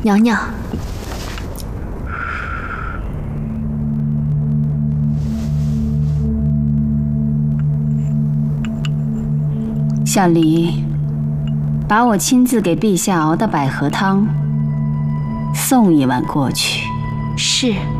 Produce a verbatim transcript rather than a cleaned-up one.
娘娘， 小离，把我亲自给陛下熬的百合汤送一碗过去。 是。